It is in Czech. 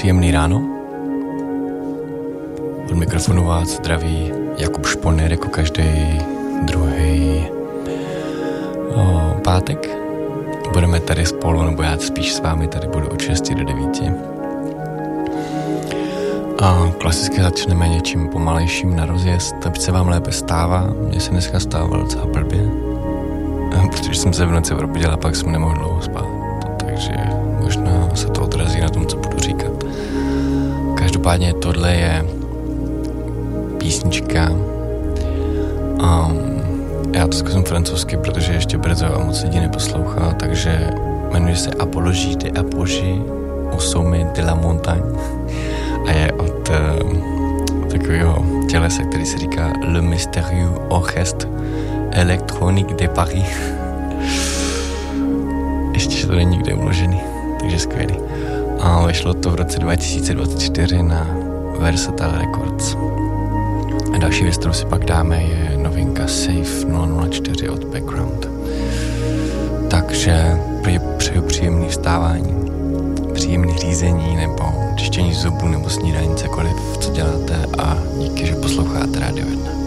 Příjemný ráno. Od mikrofonu vás zdraví Jakub Šponer jako každý druhý pátek. Budeme tady spolu, nebo já spíš s vámi tady budu od 6 do 9. A klasicky začneme něčím pomalejším na rozjezd, aby se vám lépe stává. Mně se dneska stávalo docela blbě, protože jsem se v noci probudil a pak jsem nemohl dlouho spát. Takže možná se to odrazí na tom, co budu říkat. Každopádně tohle je písnička. Já to zkusím francouzsky, protože ještě brzo a moc lidí neposlouchá, takže jmenuje se Apologie de Apogée au sommet de la montagne a je od takového tělesa, který se říká Le Mystérieux Orchestre Electronique de Paris. Ještě, že to není nikde uložený, takže skvělý. A vyšlo to v roce 2024 na Versatile Records. A další věc, kterou si pak dáme, je novinka Safe 004 od Background. Takže přeju příjemný vstávání, příjemný řízení nebo čištění zubů nebo snídaní, cokoliv, co děláte, a díky, že posloucháte Radio 1.